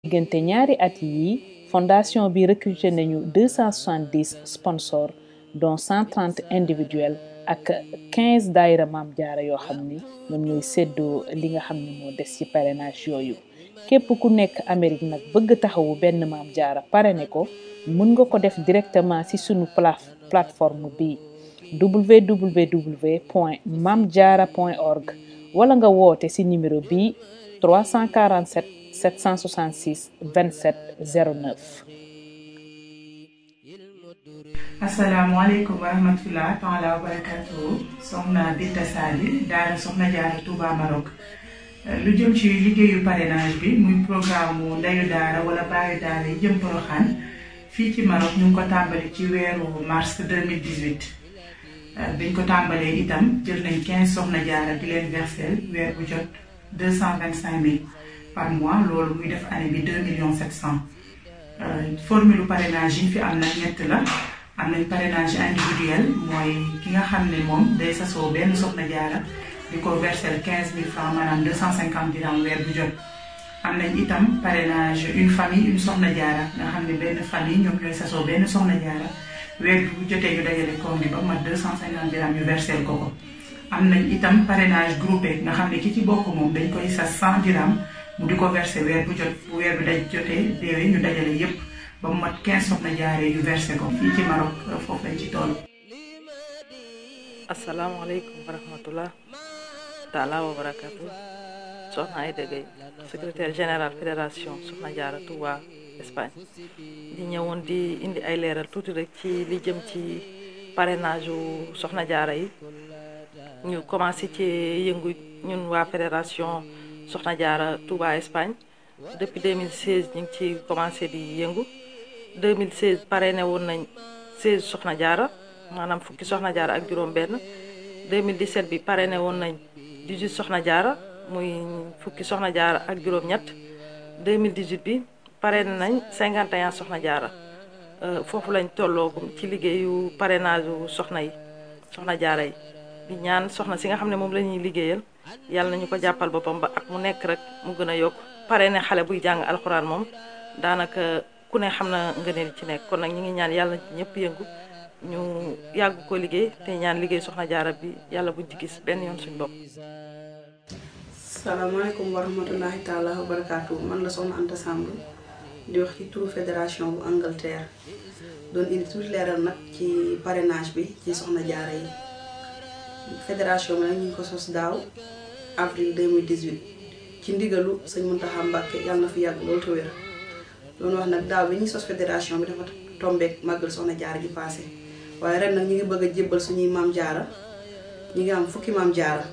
diggante ñaari at yi fondation bi recruté nañu 270 sponsors dont 130 individuels ak 15 daayira Maam Jaara yoo xam ni ñoom ñooy séddoo li nga xam ne moo des ci parrainage yooyu képp ku nekk Amérique nag bëgg taxawu benn Maam Jaara parrainé ko mën nga ko def directement ci sunu plateforme bi www.mamdiara.org wala nga woote ci numéro bi 347 766 27 09. asalaamaaleykum wa rahmatulah taala wa barakatuhu soxna Binta Sali daara Soxna Jaara Touba Maroc lu jëm ci liggéeyu parrainage bi muy programme mu ndeyu daara wala baayu daara yi jëm Porokhane fii ci Maroc ñu ngi ko tàmbali ci weeru mars 2018 biñ ko tàmbalee itam jël nañ 15 Soxna Jaara di leen versel weer bu jot 225 000 par mois loolu muy def année bi 2,7 millions. Formule parrainage yi fi am na ñett la am nañ parrainage individuel mooy ki nga xam ne moom day sasoo benn Soxna Jaara di ko verser 15 000 francs maanaam 250 dirhams weer bu jot. am nañ itam parrainage une famille une Soxna Jaara nga xam ne benn famille ñoom ñooy sasoo benn Soxna Jaara weer bu jotee ñu dajale koom bi ba mat 250 dirhams ñu verser ko ko. am nañ itam parrainage groupé nga xam ne ki ci bokk moom dañ koy sas 100 dirhams mu di ko versé weer bu jot bu weer bi daj jotee déwé ñu dajale yépp ba mu mat 15 Soxna Jaara yu versé ko fii ci Maroc foofu lañ ci toll. asalaamaaleykum wa rahmatullah taala wa barakatu soxna Aïda Gueye secrétaire général fédération Soxna Jaara Touba Espagne di ñëwoon di indi ay leeral tuuti rek ci li jëm ci parrainage u Soxna Jaara yi ñu commencé ci yëngu ñun waa fédération Soxna Jaara Touba Espagne depuis 2016 ñu ngi ci commencé di yëngu 2016 parrainé woon nañ 16 Soxna Jaara maanaam fukki Soxna Jaara ak juróom benn 2017 bi parrainé woon nañ 18 Soxna Jaara muy fukki Soxna Jaara ak juróom ñett 2018 bi parrainé nañ 51 Soxna Jaara foofu lañ tolloogum ci liggéeyu parrainage u soxna yi Soxna Jaara yi di ñaan soxna si nga xam ne moom la ñuy liggéeyal yàlla nañu ko jàppal boppam ba ak mu nekk rek mu gën a yokk parrainé xale buy jàng alxuraan moom daanaka ku ne xam na nga ne ci nekk kon nag ñu ngi ñaan yàlla ci ñëpp yëngu ñu yàgg ko liggéey te ñaan liggéey Soxna Jaara bi yàlla buñ ci gis benn yoon suñu bopp. salaamaaleykum wa rahmatullahi taala wa barakaatu man la soxna Anta Samb di wax ci turu fédération bu Angleterre doon indi tuuti leeral nag ci parrainage bi ci Soxna Jaara yi fédération bi nag ñu ngi ko sos daaw avril 2018 ci ndigalu sëñ Muntaxa Mbàkke yàlla na fi yàgg loolu te wér doon wax nag daaw bi ñuy sos fédération bi dafa tombeek màggal Soxna Jaara ji passé waaye ren nag ñu ngi bëgg a jébbal suñuy Maam Jaara ñu ngi am fukki Maam Jaara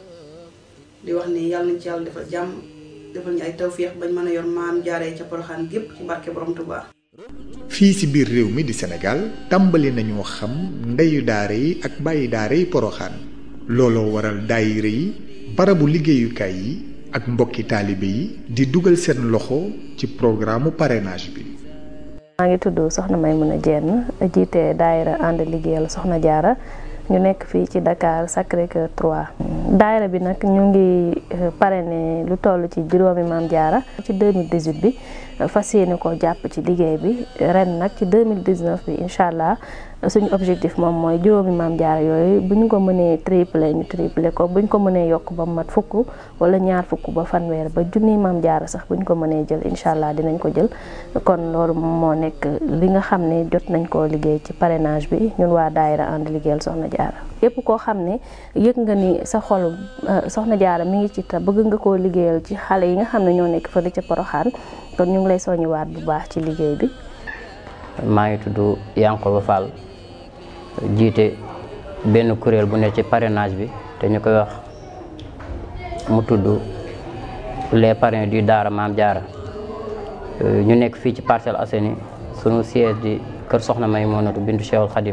di wax ni yàlla nañ ci yàlla defal jàmm defal ñu ay tawféex bañ mën a yor Maam Jaara yi ca Porokhane gépp ci barke Borom Tuubaa. fii ci biir réew mi di Sénégal tàmbali nañoo xam ndeyu daara yi ak bàyyi daara yi Porokhane looloo waral daayira yi barabu liggéeyukaay yi ak mbokki taalibe yi di dugal seen loxo ci programme parrainage bi. maa ngi tudd Soxna Maymuna Jenn jiite daayira ànd liggéeyal Soxna Jaara ñu nekk fii ci Dakar Sacré-Cœur 3. daayira bi nag ñu ngi parrainé lu toll ci juróomi Maam Jaara ci 2018 bi fas yéene ko jàpp ci liggéey bi ren nag ci 2019 bi incha allah suñu objectif moom mooy juróomi Maam Jaara yooyu bu ñu ko mënee tripler ñu tripler ko bu ñu ko mënee yokk ba mat fukk wala ñaar fukk ba fanweer ba junni Maam Jaara sax bu ñu ko mënee jël incha allah dinañ ko jël kon loolu moo nekk li nga xam ne jot nañ koo liggéey ci parrainage bi ñun waa daayira ànd liggéeyal Soxna Jaara yépp koo xam ne yëg nga ni sa xol Soxna Jaara mi ngi ci te bëgg nga koo liggéeyal ci xale yi nga xam ne ñoo nekk fële ca Porokhane kon ñu ngi lay soññiwaat bu baax ci liggéey bi. maa ngi tudd Yankoba Fall jiite benn kuréel bu ne ci parrainage bi te ñu koy wax mu tudd les parrains du Daara Maam Jaara ñu nekk fii ci Parcelles Assainies sunu siège di kër Soxna Maymunatu bintu Cheikhul Khadim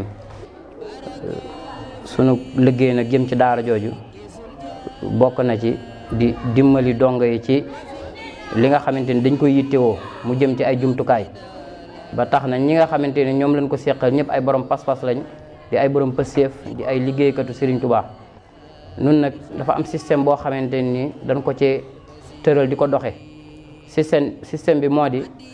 sunu liggéey nag jëm ci daara jooju bokk na ci di dimbali dongo yi ci li nga xamante ni dañ koy yittewoo mu jëm ci ay jumtukaay ba tax na ñi nga xamante ni ñoom lañ ko seqal ñëpp ay borom pas-pas lañ di ay borom pëseef di ay liggéeykatu Serigne Touba nun nag dafa am système boo xamante ni dañ ko ci tëral di ko doxe système bi moo di